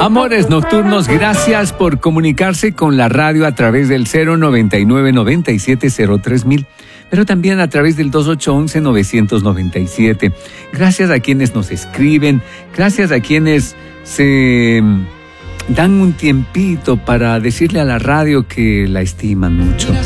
Amores nocturnos, gracias por comunicarse con la radio a través del 099-9703.000, pero también a través del 2811-997. Gracias a quienes nos escriben, gracias a quienes se dan un tiempito para decirle a la radio que la estiman mucho.